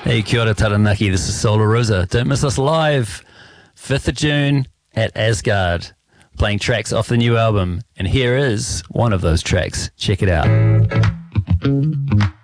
Hey, kia ora taranaki, this is Solar Rosa. Don't miss us live, 5th of June at Asgard, playing tracks off the new album. And here is one of those tracks. Check it out.